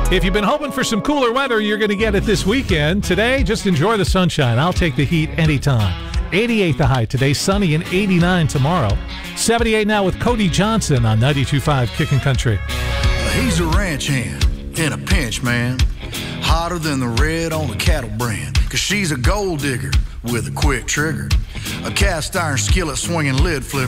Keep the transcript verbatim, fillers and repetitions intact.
If you've been hoping for some cooler weather, you're going to get it this weekend. Today, just enjoy the sunshine. I'll take the heat anytime. eighty-eight the high today, sunny, and eighty-nine tomorrow. seventy-eight now with Cody Johnson on ninety-two point five Kickin' Country. He's a ranch hand in a pinch, man. Hotter than the red on the cattle brand. Cause she's a gold digger with a quick trigger. A cast iron skillet swinging lid flipper.